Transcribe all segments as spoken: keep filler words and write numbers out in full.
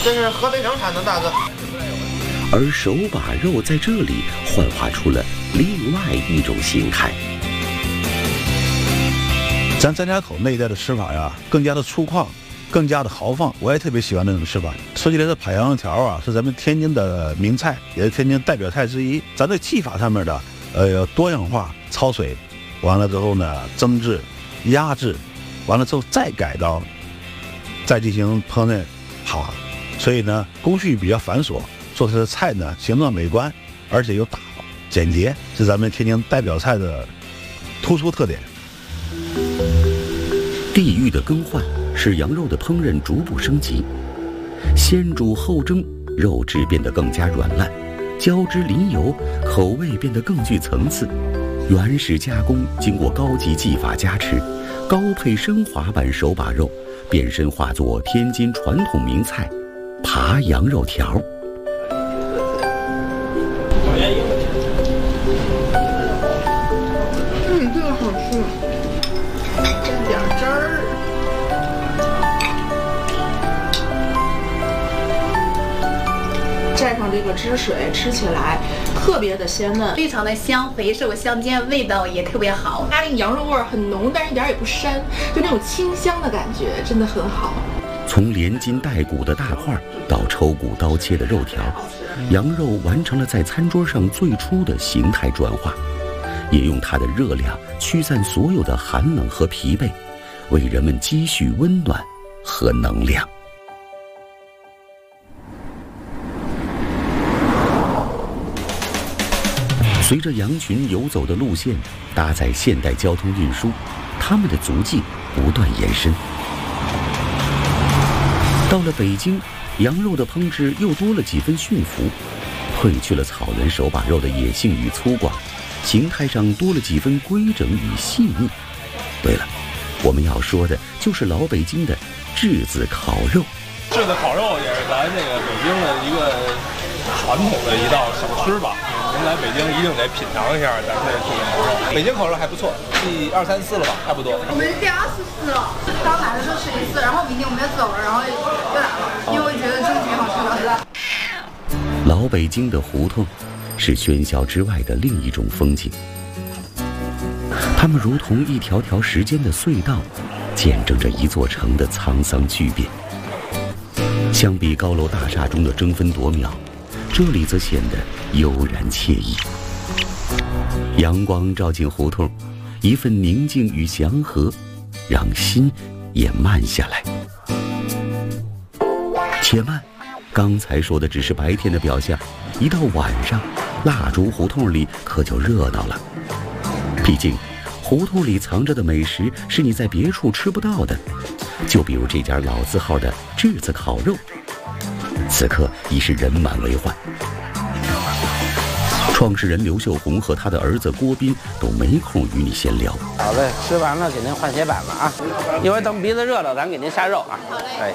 这是河北省产的，大哥。 而手把肉在这里幻化出了另外一种形态。 咱张家口那一带的吃法呀，更加的粗犷，更加的豪放，我也特别喜欢那种吃法。说起来，这排羊肉条啊，是咱们天津的名菜，也是天津代表菜之一。咱这技法上面的，呃，多样化，焯水，完了之后呢，蒸制、压制，完了之后再改刀，再进行烹饪，好，所以呢，工序比较繁琐，做出来的菜呢，形状美观，而且又大简洁，是咱们天津代表菜的突出特点。 地域的更换使羊肉的烹饪逐步升级，先煮后蒸，肉质变得更加软烂，浇汁淋油，口味变得更具层次。原始加工经过高级技法加持，高配升华版手把肉变身化作天津传统名菜扒羊肉条。 嗯，这个好吃。蘸点汁儿，蘸上这个汁水，吃起来特别的鲜嫩， 非常的香，肥瘦相间，味道也特别好。 它那个羊肉味儿很浓，但是一点也不膻，就那种清香的感觉，真的很好。 从连筋带骨的大块到抽骨刀切的肉条，羊肉完成了在餐桌上最初的形态转化。也用它的热量驱散所有的寒冷和疲惫，为人们积蓄温暖和能量。随着羊群游走的路线搭载现代交通运输，它们的足迹不断延伸。到了北京，羊肉的烹制又多了几分驯服，褪去了草原手把肉的野性与粗犷，形态上多了几分规整与细腻。对了，我们要说的就是老北京的炙子烤肉。 炙子烤肉也是咱这个北京的一个传统的一道小吃吧。您来北京一定得品尝一下咱们这炙子烤肉。北京烤肉还不错，第二三次了吧，差不多。 我们第二次吃了，刚来的时候吃一次，然后明天我们要走了，然后又来了，因为觉得真的挺好吃的。 老北京的胡同是喧嚣之外的另一种风景，它们如同一条条时间的隧道，见证着一座城的沧桑巨变。相比高楼大厦中的争分夺秒，这里则显得悠然惬意。阳光照进胡同，一份宁静与祥和，让心也慢下来。且慢，刚才说的只是白天的表象，一到晚上，蜡烛胡同里可就热闹了。毕竟胡同里藏着的美食是你在别处吃不到的，就比如这家老字号的炙子烤肉，此刻已是人满为患。创始人刘秀红和他的儿子郭斌都没空与你闲聊。 好嘞，吃完了给您换铁板了啊！一会儿等鼻子热了，咱给您下肉啊。哎，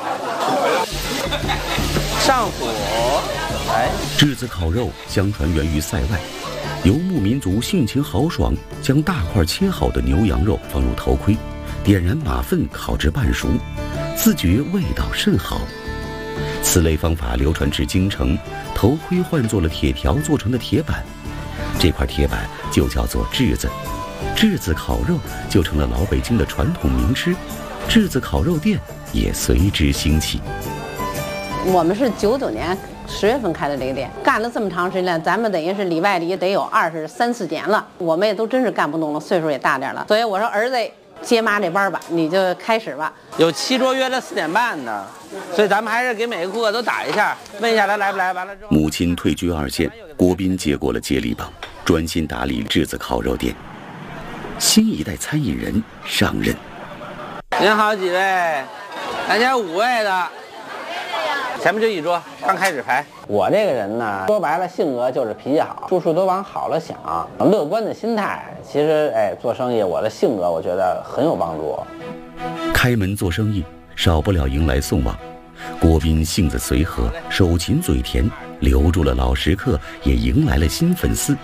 上火。哎， 炙子烤肉相传源于塞外，游牧民族性情豪爽，将大块切好的牛羊肉放入头盔，点燃马粪烤至半熟，自觉味道甚好。此类方法流传至京城，头盔换作了铁条做成的铁板，这块铁板就叫做炙子，炙子烤肉就成了老北京的传统名吃，炙子烤肉店也随之兴起。 我们是九九年十月份开的这个店，干了这么长时间，咱们等于是里外里得有二十三四年了，我们也都真是干不动了，岁数也大点了，所以我说儿子接妈这班吧，你就开始吧。 有七桌约了四点半的，所以咱们还是给每个顾客都打一下，问一下他来不来。完了之后， 母亲退居二线，郭斌接过了接力棒，专心打理炙子烤肉店。新一代餐饮人上任。 您好，几位？咱家五位的。前面就一桌，刚开始排。我这个人呢，说白了，性格就是脾气好，处处都往好了想，乐观的心态。其实，哎，做生意，我的性格我觉得很有帮助。 开门做生意，少不了迎来送往。郭斌性子随和，手勤嘴甜，留住了老食客，也迎来了新粉丝。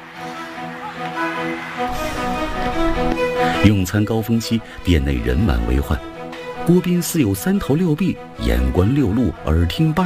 用餐高峰期，店内人满为患。郭斌似有三头六臂，眼观六路，耳听八